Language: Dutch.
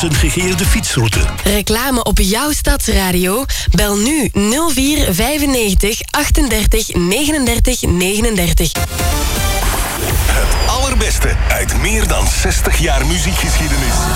zijn gegeerde fietsroute. Reclame op jouw stadsradio? Bel nu 04 95 38 39 39. Het allerbeste uit meer dan 60 jaar muziekgeschiedenis.